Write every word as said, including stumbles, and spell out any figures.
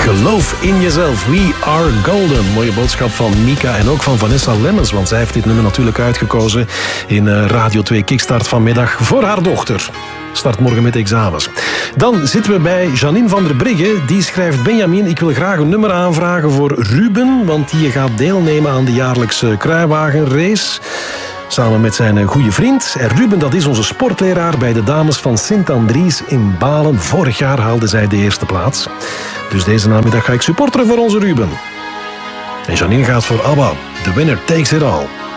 Geloof in jezelf. We are golden. Mooie boodschap van Mika en ook van Vanessa Lemmens. Want zij heeft dit nummer natuurlijk uitgekozen in Radio twee Kickstart vanmiddag voor haar dochter. Start morgen met examens. Dan zitten we bij Janine van der Brigge. Die schrijft: Benjamin, ik wil graag een nummer aanvragen voor Ruben. Want die gaat deelnemen aan de jaarlijkse kruiwagenrace. Samen met zijn goede vriend. En Ruben, dat is onze sportleraar bij de dames van Sint-Andries in Balen. Vorig jaar haalde zij de eerste plaats. Dus deze namiddag ga ik supporteren voor onze Ruben. En Janine gaat voor ABBA. The winner takes it all.